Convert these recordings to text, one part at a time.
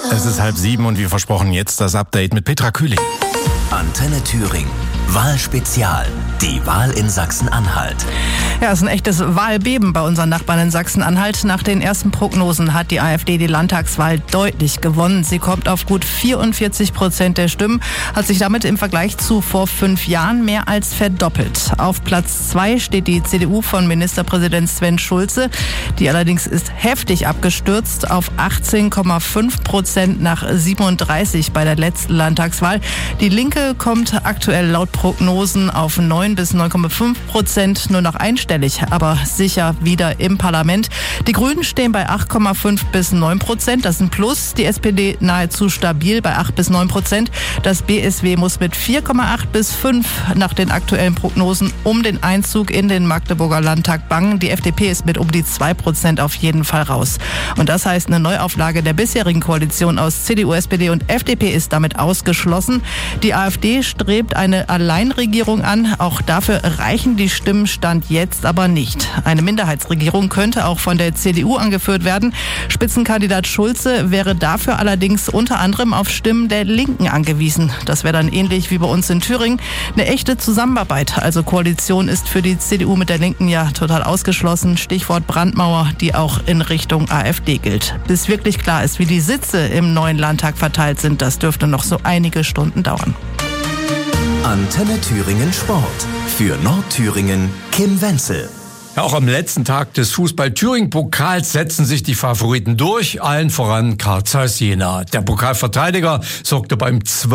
Es ist 6:30 und wie versprochen jetzt das Update mit Petra Kühling. Antenne Thüringen. Wahlspezial. Die Wahl in Sachsen-Anhalt. Ja, es ist ein echtes Wahlbeben bei unseren Nachbarn in Sachsen-Anhalt. Nach den ersten Prognosen hat die AfD die Landtagswahl deutlich gewonnen. Sie kommt auf gut 44% der Stimmen, hat sich damit im Vergleich zu vor 5 Jahren mehr als verdoppelt. Auf Platz 2 steht die CDU von Ministerpräsident Sven Schulze. Die allerdings ist heftig abgestürzt auf 18,5% nach 37 bei der letzten Landtagswahl. Die Linke kommt aktuell laut Prognosen auf 9 bis 9,5%, nur noch einstellig, aber sicher wieder im Parlament. Die Grünen stehen bei 8,5 bis 9%, das ist ein Plus. Die SPD nahezu stabil bei 8 bis 9%. Das BSW muss mit 4,8 bis 5 nach den aktuellen Prognosen um den Einzug in den Magdeburger Landtag bangen. Die FDP ist mit um die 2% auf jeden Fall raus. Und das heißt, eine Neuauflage der bisherigen Koalition aus CDU, SPD und FDP ist damit ausgeschlossen. Die AfD strebt eine Alleinregierung an. Auch dafür reichen die Stimmen Stand jetzt aber nicht. Eine Minderheitsregierung könnte auch von der CDU angeführt werden. Spitzenkandidat Schulze wäre dafür allerdings unter anderem auf Stimmen der Linken angewiesen. Das wäre dann ähnlich wie bei uns in Thüringen eine echte Zusammenarbeit. Also Koalition ist für die CDU mit der Linken ja total ausgeschlossen. Stichwort Brandmauer, die auch in Richtung AfD gilt. Bis wirklich klar ist, wie die Sitze im neuen Landtag verteilt sind, das dürfte noch so einige Stunden dauern. Antenne Thüringen Sport. Für Nordthüringen Kim Wenzel. Ja, auch am letzten Tag des Fußball-Thüringen-Pokals setzen sich die Favoriten durch, allen voran Carl Zeiss Jena. Der Pokalverteidiger sorgte beim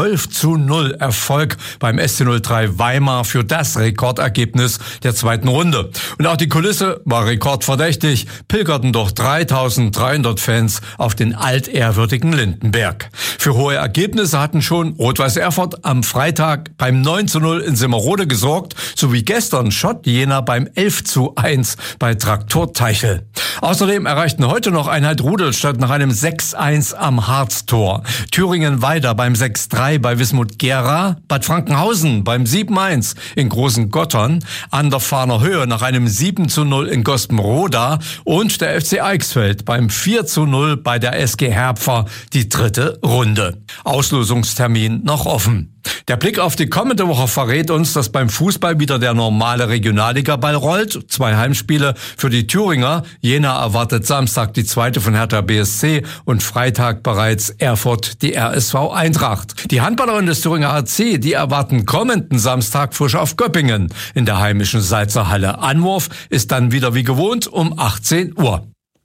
12:0 Erfolg beim SC03 Weimar für das Rekordergebnis der zweiten Runde. Und auch die Kulisse war rekordverdächtig, pilgerten doch 3.300 Fans auf den altehrwürdigen Lindenberg. Für hohe Ergebnisse hatten schon Rot-Weiß Erfurt am Freitag beim 9:0 in Simmerode gesorgt, sowie gestern Schott Jena beim 11:1 bei Traktor Teichel. Außerdem erreichten heute noch Einheit Rudolstadt nach einem 6:1 am Harztor. Thüringen weiter beim 6:3 bei Wismut Gera, Bad Frankenhausen beim 7:1 in Großen Gottern, an der Fahner Höhe nach einem 7:0 in Gospenroda und der FC Eichsfeld beim 4:0 bei der SG Herpfer die dritte Runde. Auslosungstermin noch offen. Der Blick auf die kommende Woche verrät uns, dass beim Fußball wieder der normale Regionalliga-Ball rollt. 2 Heimspiele für die Thüringer. Jena erwartet Samstag die zweite von Hertha BSC und Freitag bereits Erfurt die RSV Eintracht. Die Handballerin des Thüringer HC, die erwarten kommenden Samstag frisch auf Göppingen in der heimischen Salzer Halle. Anwurf ist dann wieder wie gewohnt um 18 Uhr.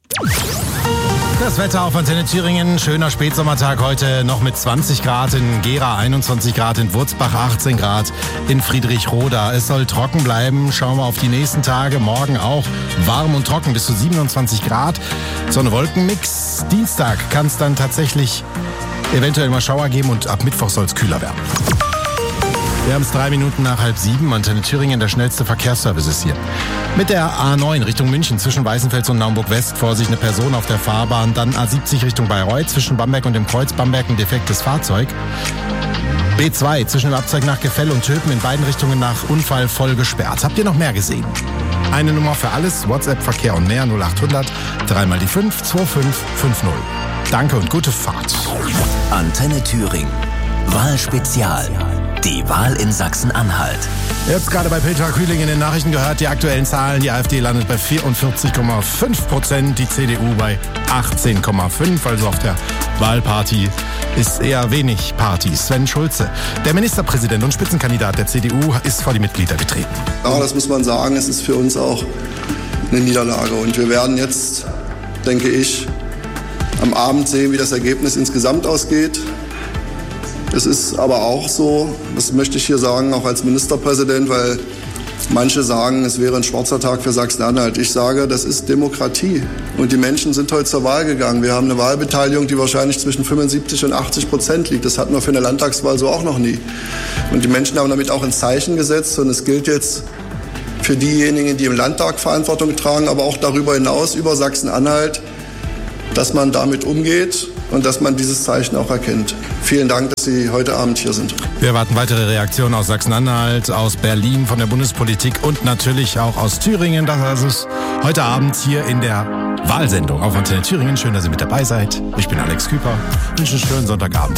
Das Wetter auf Antenne Thüringen, schöner Spätsommertag heute noch mit 20 Grad in Gera, 21 Grad in Wurzbach, 18 Grad in Friedrichroda. Es soll trocken bleiben, schauen wir auf die nächsten Tage, morgen auch warm und trocken bis zu 27 Grad. Sonne-Wolken-Mix, Dienstag kann es dann tatsächlich eventuell mal Schauer geben und ab Mittwoch soll es kühler werden. Wir haben es 3 Minuten nach 6:30. Antenne Thüringen, der schnellste Verkehrsservice ist hier. Mit der A9 Richtung München zwischen Weißenfels und Naumburg-West vor sich eine Person auf der Fahrbahn. Dann A70 Richtung Bayreuth zwischen Bamberg und dem Kreuz Bamberg ein defektes Fahrzeug. B2 zwischen dem Abzweig nach Gefell und Töpen in beiden Richtungen nach Unfall voll gesperrt. Habt ihr noch mehr gesehen? Eine Nummer für alles, WhatsApp, Verkehr und mehr 0800 3 mal die 5 2550. Danke und gute Fahrt. Antenne Thüringen. Wahlspezial. Die Wahl in Sachsen-Anhalt. Jetzt gerade bei Petra Kühling in den Nachrichten gehört, die aktuellen Zahlen. Die AfD landet bei 44,5%, die CDU bei 18,5%. Also auf der Wahlparty ist eher wenig Party. Sven Schulze, der Ministerpräsident und Spitzenkandidat der CDU, ist vor die Mitglieder getreten. Ja, das muss man sagen, es ist für uns auch eine Niederlage. Und wir werden jetzt, denke ich, am Abend sehen, wie das Ergebnis insgesamt ausgeht. Es ist aber auch so, das möchte ich hier sagen, auch als Ministerpräsident, weil manche sagen, es wäre ein schwarzer Tag für Sachsen-Anhalt. Ich sage, das ist Demokratie. Und die Menschen sind heute zur Wahl gegangen. Wir haben eine Wahlbeteiligung, die wahrscheinlich zwischen 75% und 80% liegt. Das hatten wir für eine Landtagswahl so auch noch nie. Und die Menschen haben damit auch ein Zeichen gesetzt. Und es gilt jetzt für diejenigen, die im Landtag Verantwortung tragen, aber auch darüber hinaus, über Sachsen-Anhalt, dass man damit umgeht und dass man dieses Zeichen auch erkennt. Vielen Dank, dass Sie heute Abend hier sind. Wir erwarten weitere Reaktionen aus Sachsen-Anhalt, aus Berlin, von der Bundespolitik und natürlich auch aus Thüringen. Das ist heute Abend hier in der Wahlsendung auf Antenne Thüringen. Schön, dass ihr mit dabei seid. Ich bin Alex Küper. Wünsche einen schönen Sonntagabend.